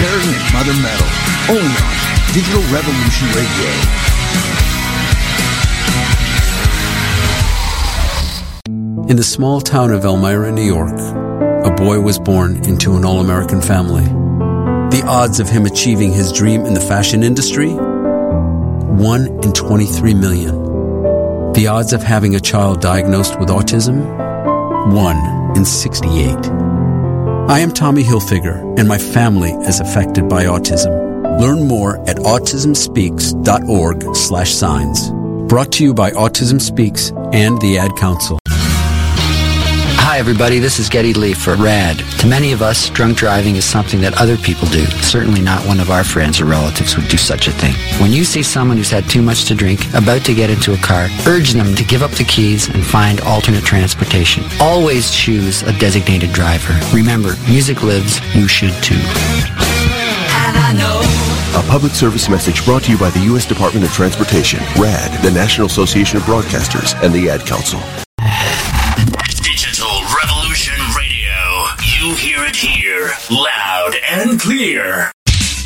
tearing at Mother Metal. Only on Digital Revolution Radio. In the small town of Elmira, New York, a boy was born into an all-American family. The odds of him achieving his dream in the fashion industry? 1 in 23 million. The odds of having a child diagnosed with autism? 1 in 68. I am Tommy Hilfiger, and my family is affected by autism. Learn more at autismspeaks.org/signs. Brought to you by Autism Speaks and the Ad Council. Hi everybody, this is Geddy Lee for RAD. To many of us, drunk driving is something that other people do. Certainly not one of our friends or relatives would do such a thing. When you see someone who's had too much to drink, about to get into a car, urge them to give up the keys and find alternate transportation. Always choose a designated driver. Remember, music lives, you should too. And I know. A public service message brought to you by the U.S. Department of Transportation, RAD, the National Association of Broadcasters, and the Ad Council. Digital Revolution Radio. You hear it here, loud and clear.